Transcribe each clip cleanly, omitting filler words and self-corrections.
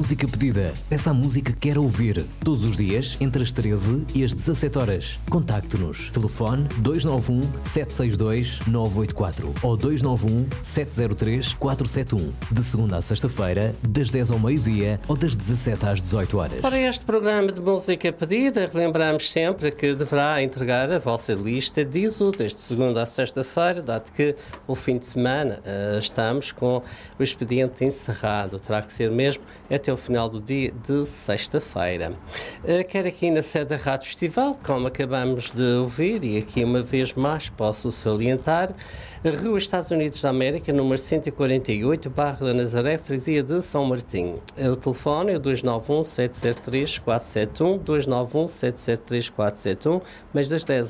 Música Pedida. Peça a música que quer ouvir. Todos os dias, entre as 13 e as 17 horas. Contacte-nos. Telefone 291 762 984 ou 291 703 471. De segunda a sexta-feira, das 10 ao meio-dia ou das 17 às 18 horas. Para este programa de Música Pedida, relembramos sempre que deverá entregar a vossa lista de úteis de segunda a sexta-feira, dado que o fim de semana estamos com o expediente encerrado. Terá que ser mesmo até o final do dia de sexta-feira. Quer aqui na sede da Rádio Festival, como acabamos de ouvir, e aqui uma vez mais posso salientar, Rua Estados Unidos da América, número 148, Barra da Nazaré, Freguesia de São Martinho. O telefone é o 291-703-471, 291-703-471, mas das 10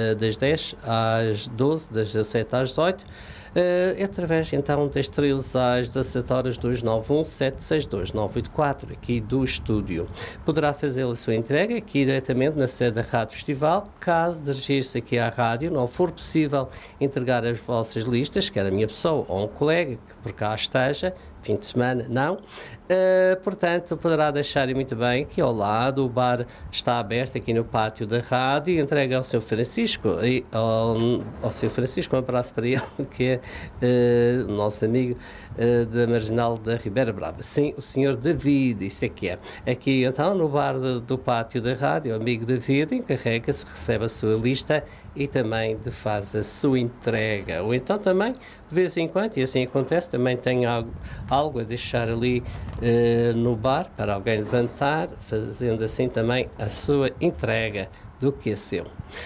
às 12, das 17 às 18, através então das 13 às 17 horas, 291-762-984, aqui do estúdio. Poderá fazer a sua entrega aqui diretamente na sede da Rádio Festival. Caso dirigir-se aqui à rádio, não for possível entregar as vossas listas, quer a minha pessoa ou um colega que por cá esteja, fim de semana, não. Portanto, poderá deixar muito bem aqui ao lado, o bar está aberto aqui no pátio da rádio, e entrega ao Sr. Francisco, e ao Sr. Francisco, um abraço para ele, que é o nosso amigo da Marginal da Ribeira Brava. Sim, o Sr. David, isso é que é. Aqui então, no bar do pátio da rádio, o amigo David encarrega-se, recebe a sua lista e também faz a sua entrega. Ou então também, de vez em quando, e assim acontece, também tem algo a deixar ali no bar para alguém levantar, fazendo assim também a sua entrega do que é seu.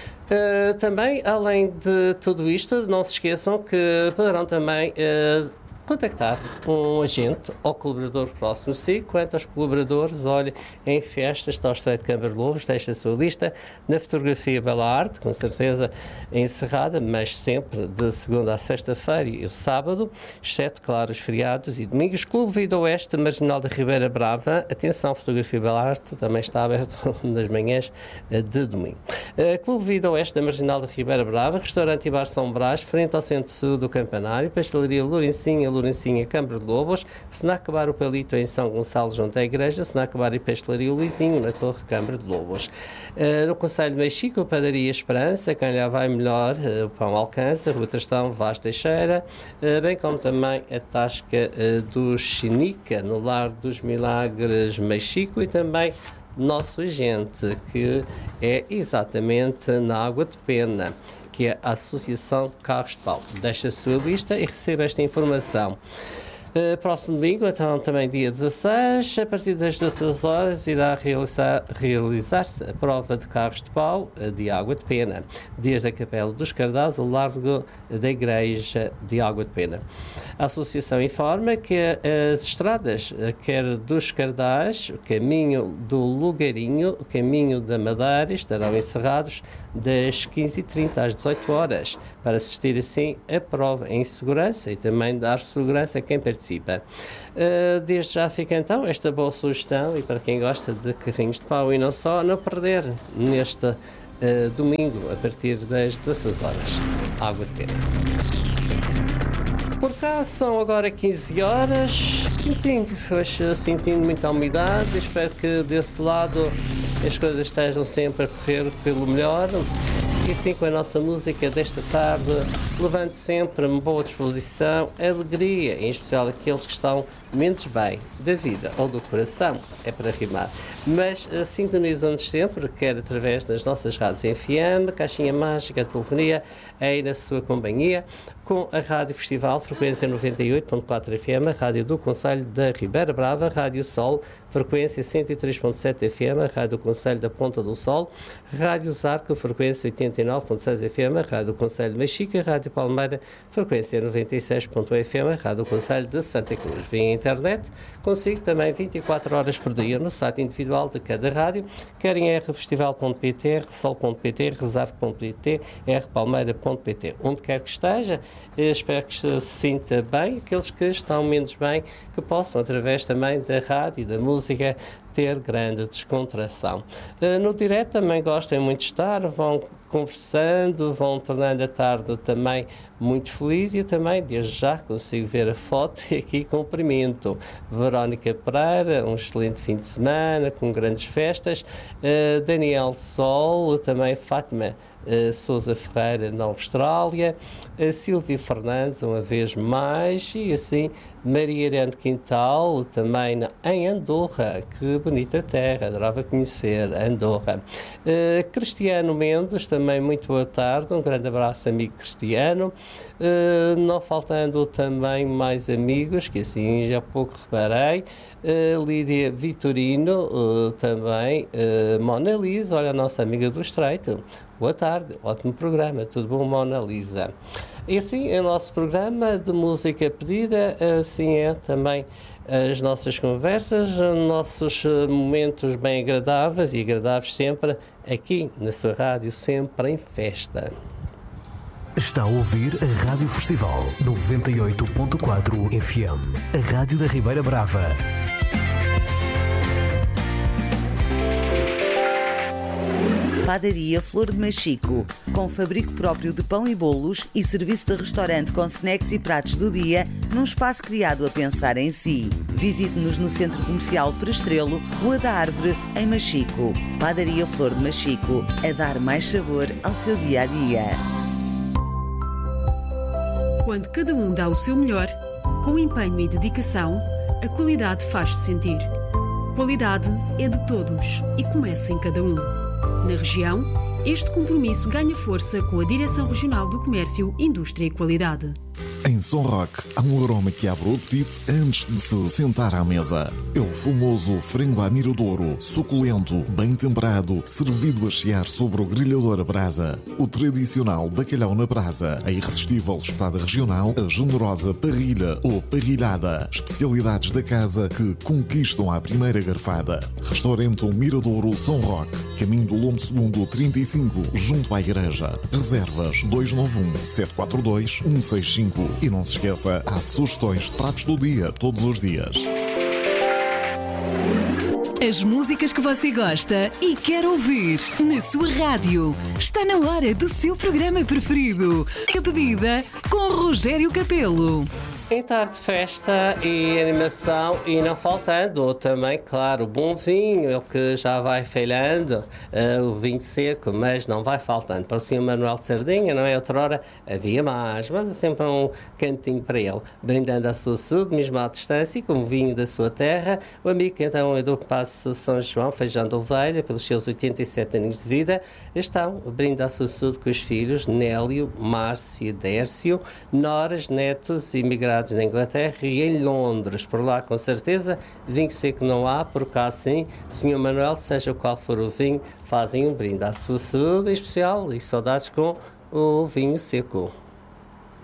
Também, além de tudo isto, não se esqueçam que poderão também contactar um agente ou colaborador próximo de si. Quanto aos colaboradores, olhe, em festas, está o Estreito de Câmara de Lobos, deixa a sua lista. Na fotografia Bela Arte, com certeza encerrada, mas sempre de segunda a sexta-feira e o sábado, exceto, claro, os feriados e domingos. Clube Vida Oeste, Marginal da Ribeira Brava. Atenção, fotografia Bela Arte também está aberto nas manhãs de domingo. Clube Vida Oeste da Marginal da Ribeira Brava, restaurante e bar São Brás, frente ao Centro-Sul do Campanário, pastelaria Lourencinha, Câmara de Lobos, Snack Bar o Palito em São Gonçalo junto à Igreja, Snack Bar e Pastelaria o Luizinho na Torre Câmara de Lobos. No Conselho de Mexico, Padaria Esperança, quem lá vai melhor, o pão alcança, Rua Trastão, Vaz Teixeira, bem como também a Tasca do Chinica, no Lar dos Milagres Mexico, e também nosso agente, que é exatamente na Água de Pena, que é a Associação Carros de Pau. Deixa a sua lista e receba esta informação. Próximo domingo, então também dia 16, a partir das 16 horas, irá realizar-se a prova de carros de pau de Água de Pena, desde a Capela dos Cardais ao largo da Igreja de Água de Pena. A Associação informa que as estradas, quer dos Cardais, o caminho do Lugarinho, o caminho da Madeira, estarão encerrados das 15h30 às 18 horas, para assistir assim a prova em segurança e também dar segurança a quem participa. Desde já fica então esta boa sugestão, e para quem gosta de carrinhos de pau e não só, não perder neste domingo a partir das 16 horas. Água de Pena. Por cá são agora 15 horas, quentinho, hoje sentindo muita umidade, espero que desse lado as coisas estejam sempre a correr pelo melhor. E assim, com a nossa música desta tarde, levante sempre uma boa disposição, alegria, em especial aqueles que estão menos bem da vida ou do coração, é para rimar. Mas sintonizam-nos sempre, quer através das nossas rádios FM, Caixinha Mágica, Telefonia, aí na sua companhia, com a Rádio Festival, frequência 98.4 FM, a Rádio do Conselho da Ribeira Brava, Rádio Sol, frequência 103.7 FM, a Rádio do Conselho da Ponta do Sol, Rádio Zarco, frequência 89.6 FM, a Rádio do Conselho de Mexica, Rádio Palmeira, frequência 96.1 FM, a Rádio do Conselho de Santa Cruz. Via internet, consigo também 24 horas por dia no site individual de cada rádio, quer em rfestival.pt, rsol.pt, rezar.pt, rpalmeira.pt. Onde quer que esteja, espero que se sinta bem. Aqueles que estão menos bem, que possam, através também da rádio e da música, ter grande descontração. No direto também gostam muito de estar, vão conversando, vão tornando a tarde também muito feliz, e eu também, desde já, consigo ver a foto e aqui cumprimento Verónica Pereira, um excelente fim de semana, com grandes festas, Daniel Sol, também Fátima Sousa Ferreira na Austrália, Silvia Fernandes uma vez mais, e assim Maria Irene Quintal também em Andorra, que bonita terra, adorava conhecer Andorra. Cristiano Mendes também muito boa tarde, um grande abraço amigo Cristiano, não faltando também mais amigos que assim já há pouco reparei, Lídia Vitorino também, Mona Lisa, olha a nossa amiga do Estreito. Boa tarde, ótimo programa, tudo bom, Mona Lisa? E assim, é o nosso programa de música pedida, assim é também as nossas conversas, nossos momentos bem agradáveis e agradáveis sempre aqui na sua rádio, sempre em festa. Está a ouvir a Rádio Festival 98.4 FM, a Rádio da Ribeira Brava. Padaria Flor de Machico, com fabrico próprio de pão e bolos e serviço de restaurante com snacks e pratos do dia, num espaço criado a pensar em si. Visite-nos no Centro Comercial Prestrelo, Rua da Árvore, em Machico. Padaria Flor de Machico, a dar mais sabor ao seu dia-a-dia. Quando cada um dá o seu melhor, com empenho e dedicação, a qualidade faz-se sentir. Qualidade é de todos e começa em cada um. Na região, este compromisso ganha força com a Direção Regional do Comércio, Indústria e Qualidade. Em São Roque, há um aroma que abre o apetite antes de se sentar à mesa. É o famoso frango à miradouro, suculento, bem temperado, servido a chiar sobre o grelhador a brasa. O tradicional bacalhau na brasa, a irresistível espetada regional, a generosa parrilha ou parrilhada. Especialidades da casa que conquistam à primeira garfada. Restaurante Miradouro São Roque, caminho do Lombo II 35, junto à igreja. Reservas 291 742 165. E não se esqueça, há sugestões de pratos do dia, todos os dias. As músicas que você gosta e quer ouvir na sua rádio. Está na hora do seu programa preferido. A pedida com Rogério Capelo. Em tarde de festa e animação, e não faltando também, claro, o bom vinho, ele que já vai falhando, o vinho seco, mas não vai faltando. Para o Sr. Manuel de Sardinha, não é? Outrora havia mais, mas é sempre um cantinho para ele, brindando a sua saúde, mesmo à distância, e com o vinho da sua terra. O amigo, então, é do Paço São João, Feijão de Ovelha, pelos seus 87 anos de vida, estão brindando a sua saúde com os filhos Nélio, Márcio e Dércio, noras, netos, imigrados na Inglaterra e em Londres. Por lá, com certeza, vinho seco não há, por cá sim. Sr. Manuel, seja qual for o vinho, fazem um brinde à sua saúde em especial e saudades com o vinho seco.